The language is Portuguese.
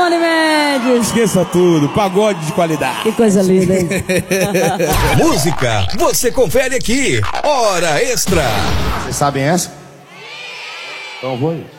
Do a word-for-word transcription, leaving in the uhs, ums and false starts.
Unimed. Esqueça tudo, pagode de qualidade. Que coisa linda, hein? Música, você confere aqui. Hora Extra. Vocês sabem essa? Então eu vou aí.